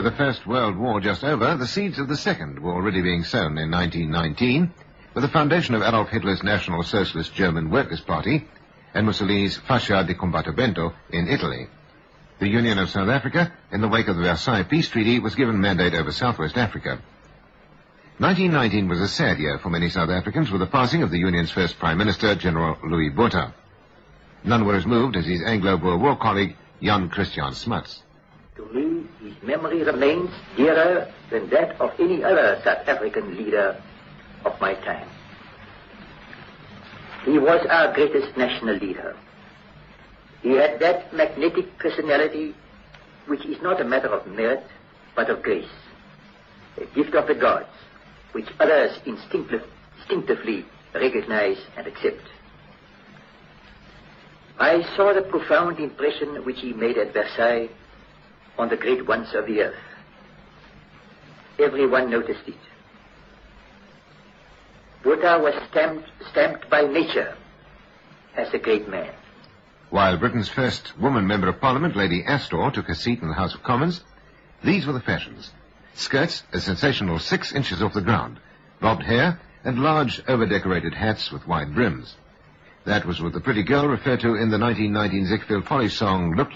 the First World War just over, the seeds of the Second were already being sown in 1919, with the foundation of Adolf Hitler's National Socialist German Workers' Party and Mussolini's Fascia di Combattimento in Italy. The Union of South Africa, in the wake of the Versailles Peace Treaty, was given mandate over Southwest Africa. 1919 was a sad year for many South Africans, with the passing of the Union's first Prime Minister, General Louis Botha. None were as moved as his Anglo-Boer war colleague, Jan Christian Smuts. To me, his memory remains dearer than that of any other South African leader of my time. He was our greatest national leader. He had that magnetic personality which is not a matter of merit, but of grace, a gift of the gods, which others instinctively recognize and accept. I saw the profound impression which he made at Versailles on the great ones of the earth. Everyone noticed it. Botha was stamped by nature as a great man. While Britain's first woman Member of Parliament, Lady Astor, took her seat in the House of Commons, these were the fashions. Skirts a sensational 6 inches off the ground, bobbed hair, and large over-decorated hats with wide brims. That was what the pretty girl referred to in the 1919 Ziegfeld Follies song, Look